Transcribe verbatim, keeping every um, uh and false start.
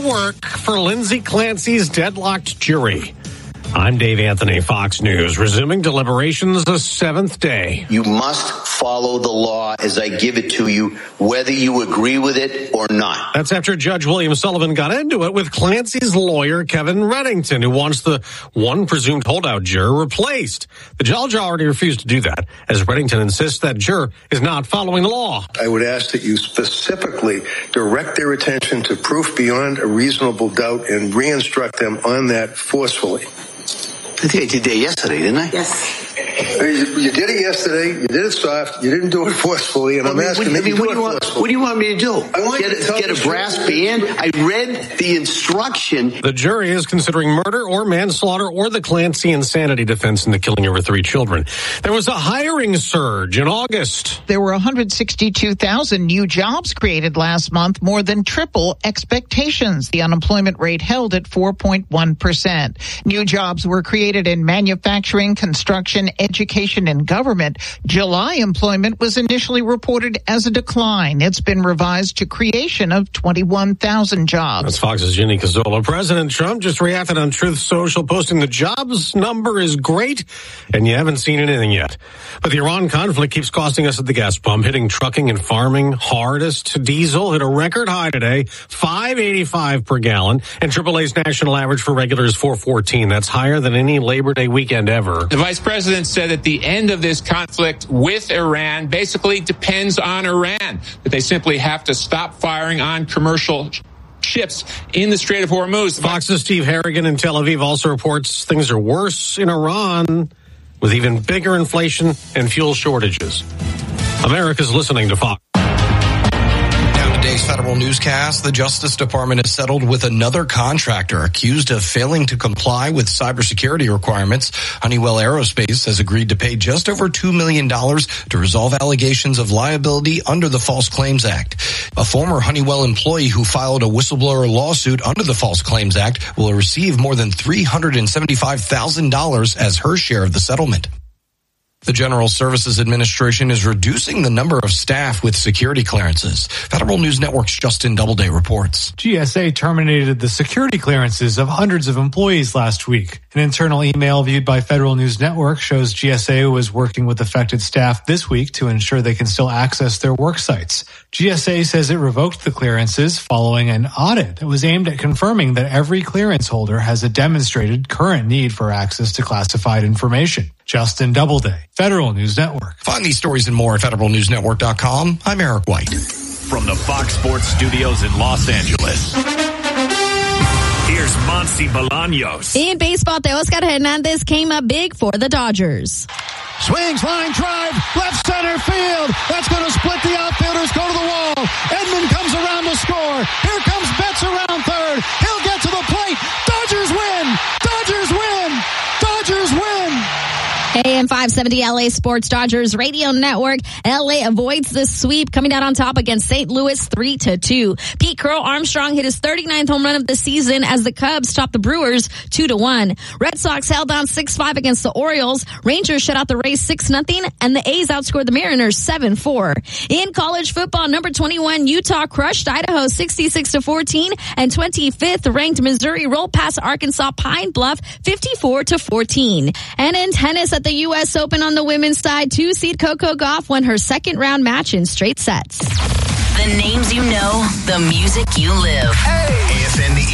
work for Lindsay Clancy's deadlocked jury. I'm Dave Anthony, Fox News, resuming deliberations the seventh day. You must follow the law as I give it to you, whether you agree with it or not. That's after Judge William Sullivan got into it with Clancy's lawyer, Kevin Reddington, who wants the one presumed holdout juror replaced. The judge already refused to do that, as Reddington insists that juror is not following the law. I would ask that you specifically direct their attention to proof beyond a reasonable doubt and re-instruct them on that forcefully. I think I did that yesterday, didn't I? Yes. You did it yesterday. You did it soft. You didn't do it forcefully. And I'm I mean, asking what, that you I mean, do what it do you want, forcefully. What do you want me to do? I want get you to a, tell get the a brass truth. band? I read the instruction. The jury is considering murder or manslaughter or the Clancy insanity defense in the killing of her three children. There was a hiring surge in August. There were one hundred sixty-two thousand new jobs created last month, more than triple expectations. The unemployment rate held at four point one percent. New jobs were created in manufacturing, construction, education, and government. July employment was initially reported as a decline. It's been revised to creation of twenty-one thousand jobs. That's Fox's Ginny Cazzola. President Trump just reacted on Truth Social, posting the jobs number is great, and you haven't seen anything yet. But the Iran conflict keeps costing us at the gas pump, hitting trucking and farming hardest. Diesel hit a record high today, five eighty-five per gallon, and triple A's national average for regular is four fourteen. That's higher than any Labor Day weekend ever. The vice president said that the end of this conflict with Iran basically depends on Iran, that they simply have to stop firing on commercial ships in the Strait of Hormuz. Fox's Steve Harrigan in Tel Aviv also reports things are worse in Iran, with even bigger inflation and fuel shortages. America's listening to Fox. Today's Federal Newscast, the Justice Department has settled with another contractor accused of failing to comply with cybersecurity requirements. Honeywell Aerospace has agreed to pay just over two million dollars to resolve allegations of liability under the False Claims Act. A former Honeywell employee who filed a whistleblower lawsuit under the False Claims Act will receive more than three hundred seventy-five thousand dollars as her share of the settlement. The General Services Administration is reducing the number of staff with security clearances. Federal News Network's Justin Doubleday reports. G S A terminated the security clearances of hundreds of employees last week. An internal email viewed by Federal News Network shows G S A was working with affected staff this week to ensure they can still access their work sites. G S A says it revoked the clearances following an audit that was aimed at confirming that every clearance holder has a demonstrated current need for access to classified information. Justin Doubleday, Federal News Network. Find these stories and more at federal news network dot com. I'm Eric White. From the Fox Sports Studios in Los Angeles, here's Monty Bolaños. In baseball, Teoscar Hernandez came up big for the Dodgers. Swings, line drive, left center field. That's going to split the outfielders, go to the wall. Edman comes around to score. Here comes Betts around third. He'll get to the plate. Dodgers win! Dodgers win! Dodgers win! A M five seventy L A Sports Dodgers Radio Network. L A avoids the sweep, coming out on top against Saint Louis three to two. Pete Crow Armstrong hit his thirty-ninth home run of the season as the Cubs topped the Brewers two to one. Red Sox held on six five against the Orioles. Rangers shut out the Rays six nothing, and the A's outscored the Mariners seven four. In college football, number twenty-one Utah crushed Idaho sixty-six to fourteen, and twenty-fifth ranked Missouri rolled past Arkansas Pine Bluff fifty-four to fourteen. And in tennis at the U S Open on the women's side, two-seed Coco Gauff won her second round match in straight sets. The names you know, the music you live. Hey. A F N The